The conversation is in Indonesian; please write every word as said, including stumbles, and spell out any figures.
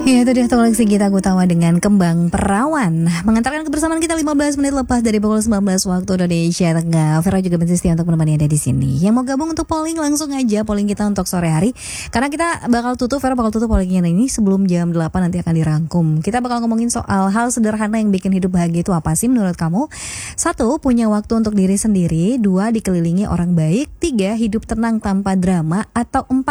Ya, itu dia koleksi Gita Gutawa dengan Kembang Perawan. Mengantarkan kebersamaan kita lima belas menit lepas dari pukul sembilan belas waktu Indonesia Tengah. Vera juga masih setia untuk menemani Anda di sini. Yang mau gabung untuk polling langsung aja polling kita untuk sore hari. Karena kita bakal tutup, Vera bakal tutup pollingnya ini sebelum jam delapan nanti akan dirangkum. Kita bakal ngomongin soal hal sederhana yang bikin hidup bahagia itu apa sih menurut kamu? Satu, punya waktu untuk diri sendiri. Dua, dikelilingi orang baik. Tiga, hidup tenang tanpa drama. Atau empat,